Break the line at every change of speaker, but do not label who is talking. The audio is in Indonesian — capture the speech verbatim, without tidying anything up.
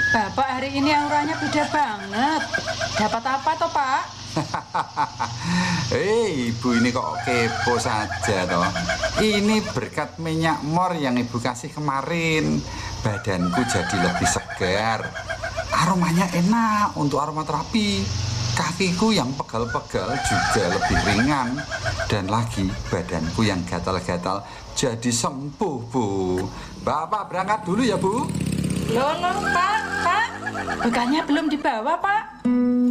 Bapak hari ini auranya beda banget. Dapat apa toh, Pak?
Hei, ibu ini kok kepo saja toh. Ini berkat minyak mor yang ibu kasih kemarin. Badanku jadi lebih segar. Aromanya enak untuk aromaterapi. Kakiku yang pegal-pegal juga lebih ringan. Dan lagi badanku yang gatal-gatal jadi sembuh, Bu. Bapak berangkat dulu ya, Bu.
Loh, loh, Pak, Pak. Bukannya belum dibawa, Pak?